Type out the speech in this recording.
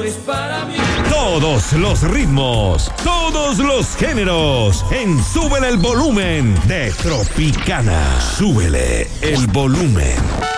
es para mí. Todos los ritmos, todos los géneros, en Súbele el Volumen de Tropicana. Súbele el volumen.